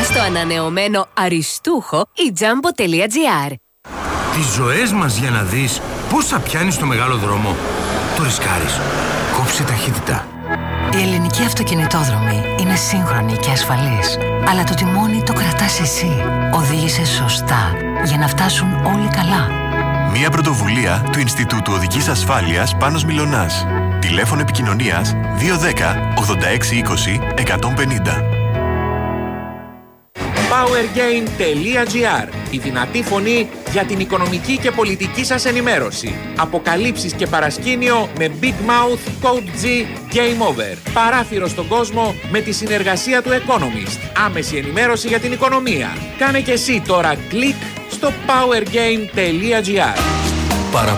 Στο ανανεωμένο αριστούχο η Jumbo.gr. Τις ζωές μας για να δεις πώς θα πιάνεις το μεγάλο δρόμο. Το ρισκάρεις. Κόψε ταχύτητα. Οι ελληνικοί αυτοκινητόδρομοι είναι σύγχρονοι και ασφαλείς. Αλλά το τιμόνι το κρατάς εσύ. Οδήγησε σωστά για να φτάσουν όλοι καλά. Μια πρωτοβουλία του Ινστιτούτου Οδικής Ασφάλειας Πάνος Μιλωνάς. Τηλέφωνο επικοινωνίας 210 8620 150. Powergain.gr. Η δυνατή φωνή για την οικονομική και πολιτική σας ενημέρωση. Αποκαλύψεις και παρασκήνιο με Big Mouth Code G Game Over. Παράθυρο στον κόσμο με τη συνεργασία του Economist. Άμεση ενημέρωση για την οικονομία. Κάνε και εσύ τώρα κλικ στο Powergain.gr.